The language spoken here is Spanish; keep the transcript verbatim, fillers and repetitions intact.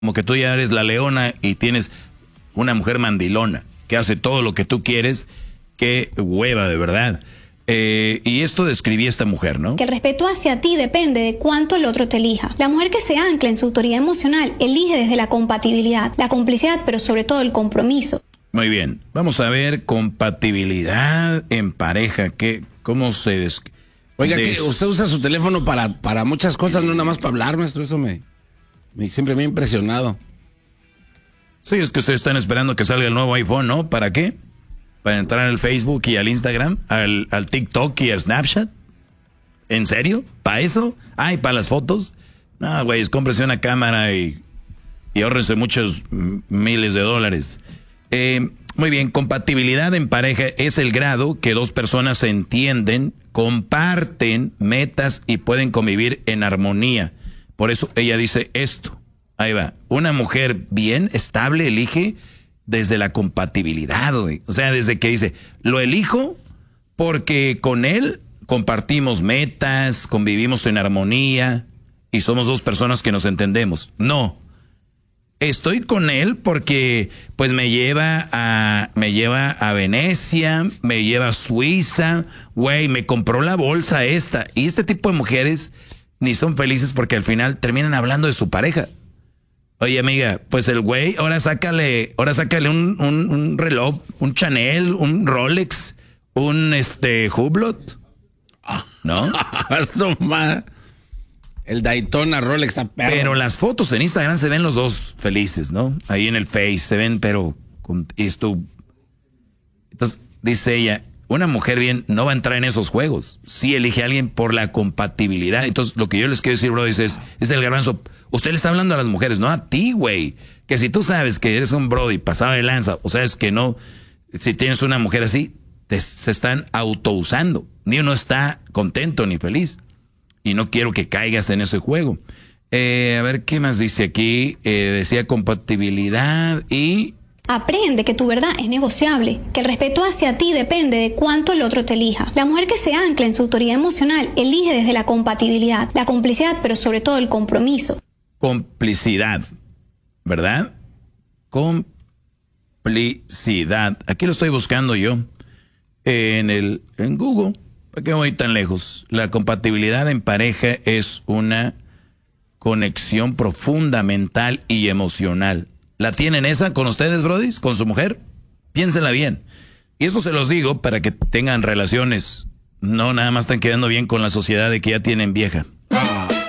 como que tú ya eres la leona y tienes una mujer mandilona que hace todo lo que tú quieres. Qué hueva, de verdad. Eh, y esto describía esta mujer, ¿no? Que el respeto hacia ti depende de cuánto el otro te elija. La mujer que se ancla en su autoridad emocional elige desde la compatibilidad, la complicidad, pero sobre todo el compromiso. Muy bien, vamos a ver compatibilidad en pareja. ¿Qué, ¿Cómo se des... Oiga, des... que usted usa su teléfono para, para muchas cosas, no nada más para hablar, maestro. Eso me, me siempre me ha impresionado. Sí, es que ustedes están esperando que salga el nuevo iPhone, ¿no? ¿Para qué? ¿Para entrar al Facebook y al Instagram? ¿Al, al TikTok y al Snapchat? ¿En serio? ¿Para eso? Ay, ¿para las fotos? No, güey, cómprese una cámara y, y ahórrense muchos miles de dólares. Eh, muy bien, compatibilidad en pareja es el grado que dos personas se entienden, comparten metas y pueden convivir en armonía. Por eso ella dice esto. Ahí va. Una mujer bien estable elige desde la compatibilidad, güey. O sea, desde que dice, lo elijo porque con él compartimos metas, convivimos en armonía y somos dos personas que nos entendemos. No. Estoy con él porque pues me lleva a me lleva a Venecia, me lleva a Suiza, güey, me compró la bolsa esta. Y este tipo de mujeres ni son felices porque al final terminan hablando de su pareja. Oye, amiga, pues el güey, ahora sácale, ahora sácale un, un, un reloj, un Chanel, un Rolex, un este Hublot, ¿no? El Daytona Rolex está perro. Pero las fotos en Instagram se ven los dos felices, ¿no? Ahí en el Face se ven, pero con esto. Entonces, dice ella, una mujer bien no va a entrar en esos juegos. Sí elige a alguien por la compatibilidad. Entonces, lo que yo les quiero decir, bro, es, es el garbanzo. Usted le está hablando a las mujeres, no a ti, güey. Que si tú sabes que eres un brody pasado de lanza, o sabes que no, si tienes una mujer así, te, se están autousando. Ni uno está contento ni feliz. Y no quiero que caigas en ese juego. Eh, a ver, ¿qué más dice aquí? Eh, decía compatibilidad y... Aprende que tu verdad es negociable, que el respeto hacia ti depende de cuánto el otro te elija. La mujer que se ancla en su autoridad emocional elige desde la compatibilidad, la complicidad, pero sobre todo el compromiso. Complicidad, ¿verdad? Complicidad. Aquí lo estoy buscando yo en el en Google. ¿Para qué voy tan lejos? La compatibilidad en pareja es una conexión profunda mental y emocional. ¿La tienen esa con ustedes, brodis? ¿Con su mujer? Piénsenla bien. Y eso se los digo para que tengan relaciones. No nada más están quedando bien con la sociedad de que ya tienen vieja.